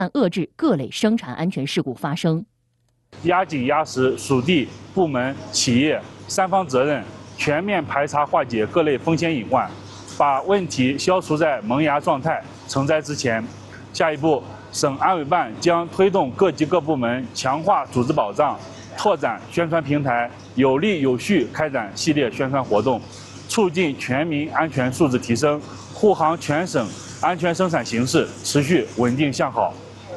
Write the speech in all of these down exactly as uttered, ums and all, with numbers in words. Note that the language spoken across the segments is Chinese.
遏制各类生产安全事故发生。 压紧压实属地、部门、企业三方责任，全面排查化解各类风险隐患，把问题消除在萌芽状态、成灾之前。下一步，省安委办将推动各级各部门强化组织保障，拓展宣传平台，有力有序开展系列宣传活动，促进全民安全素质提升，护航全省安全生产形势持续稳定向好。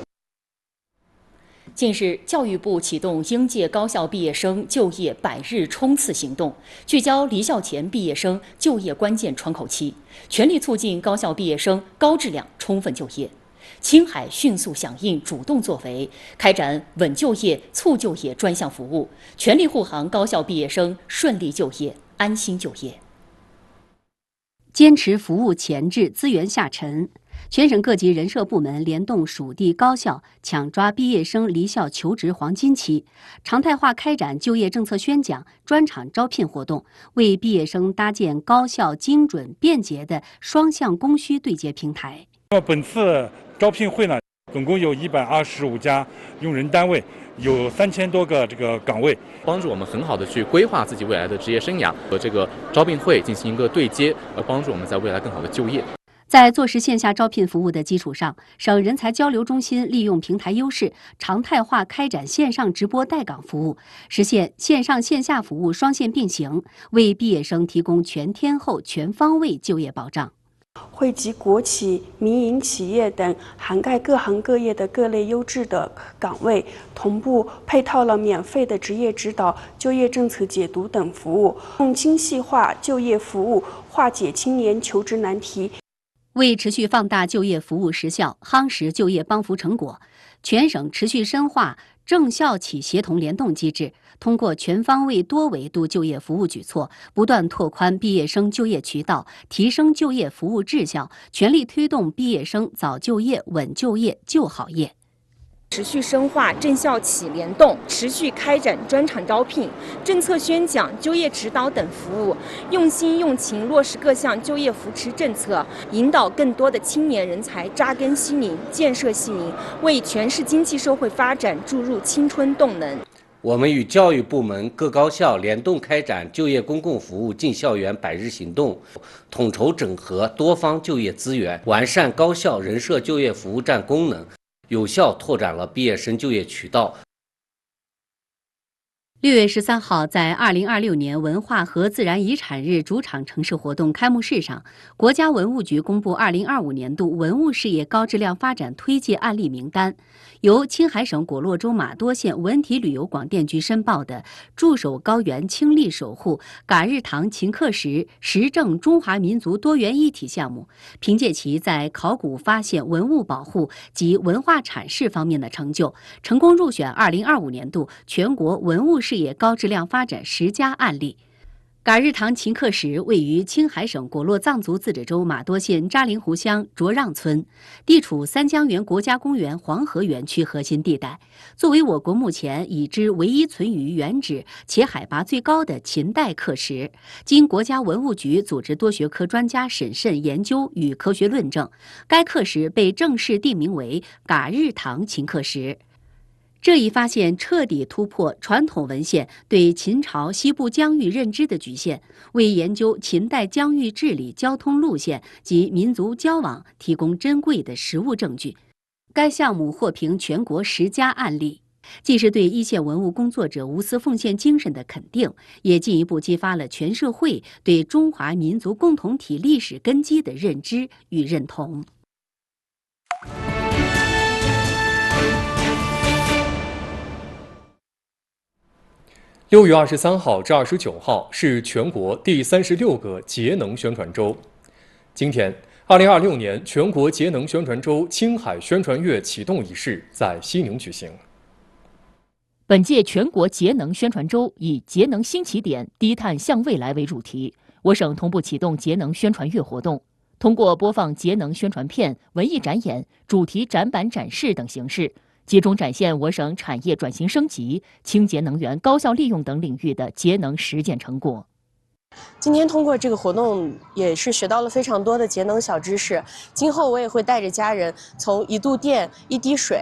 近日，教育部启动应届高校毕业生就业百日冲刺行动，聚焦离校前毕业生就业关键窗口期，全力促进高校毕业生高质量充分就业。青海迅速响应主动作为，开展稳就业、促就业专项服务，全力护航高校毕业生顺利就业、安心就业。 坚持服务前置、资源下沉。全省各级人社部门联动属地高校，抢抓毕业生离校求职黄金期，常态化开展就业政策宣讲、专场招聘活动，为毕业生搭建高效、精准、便捷的双向供需对接平台。 那么本次招聘会呢，总共有一百二十五家用人单位，有三千多个这个岗位， 帮助我们很好的去规划自己未来的职业生涯，和这个招聘会进行一个对接，而帮助我们在未来更好的就业。 在坐实线下招聘服务的基础上，省人才交流中心利用平台优势，常态化开展线上直播带岗服务，实现线上线下服务双线并行，为毕业生提供全天候、全方位就业保障。 汇集国企、民营企业等涵盖各行各业的各类优质的岗位，同步配套了免费的职业指导、就业政策解读等服务，用精细化就业服务化解青年求职难题。 为持续放大就业服务实效，夯实就业帮扶成果，全省持续深化政校企协同联动机制，通过全方位多维度就业服务举措，不断拓宽毕业生就业渠道，提升就业服务质效，全力推动毕业生早就业、稳就业、就好业。 持续深化政校企联动，持续开展专场招聘、政策宣讲、就业指导等服务，用心用情落实各项就业扶持政策，引导更多的青年人才扎根西宁、建设西宁，为全市经济社会发展注入青春动能。 我们与教育部门各高校联动开展就业公共服务进校园百日行动，统筹整合多方就业资源，完善高校人社就业服务站功能，有效拓展了毕业生就业渠道。 六月十三号，在二零二六年文化和自然遗产日主场城市活动开幕式上，国家文物局公布二零二五年度文物事业高质量发展推介案例名单。由青海省果洛州玛多县文体旅游广电局申报的驻守高原倾力守护嘎日塘秦刻石实证中华民族多元一体项目，凭借其在考古发现、文物保护及文化阐释方面的成就，成功入选二零二五年度全国文物事业高质量发展十佳案例。嘎日塘秦刻石位于青海省果洛藏族自治州玛多县扎林湖乡卓让村，地处三江源国家公园黄河园区核心地带，作为我国目前已知唯一存于原址且海拔最高的秦代刻石，经国家文物局组织多学科专家审慎研究与科学论证，该刻石被正式定名为嘎日塘秦刻石。这一发现彻底突破传统文献对秦朝西部疆域认知的局限，为研究秦代疆域治理、交通路线及民族交往提供珍贵的实物证据。该项目获评全国十佳案例，既是对一线文物工作者无私奉献精神的肯定，也进一步激发了全社会对中华民族共同体历史根基的认知与认同。 六月二十三号至二十九号是全国第三十六个节能宣传周。今天，二零二六年全国节能宣传周青海宣传月启动仪式在西宁举行。 本届全国节能宣传周以“节能新起点，低碳向未来”为主题，我省同步启动节能宣传月活动，通过播放节能宣传片、文艺展演、主题展板展示等形式，集中展现我省产业转型升级、清洁能源高效利用等领域的节能实践成果。 今天通过这个活动，也是学到了非常多的节能小知识。今后我也会带着家人从一度电、一滴水